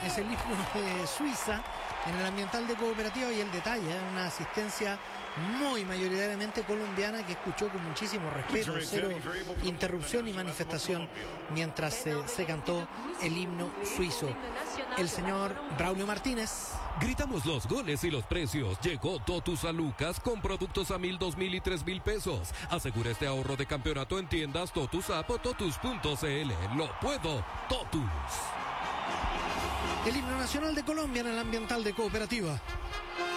es el himno de Suiza en el ambiental de Cooperativa, y el detalle, una asistencia muy mayoritariamente colombiana que escuchó con muchísimo respeto, cero interrupción y manifestación mientras se cantó el himno suizo. El señor Braulio Martínez. Gritamos los goles y los precios. Llegó Totus a Lucas con productos a 1,000, 2,000 y 3,000 pesos. Asegura este ahorro de campeonato en tiendas Totus App o Totus.cl. Lo puedo, Totus. El himno nacional de Colombia en el ambiental de Cooperativa.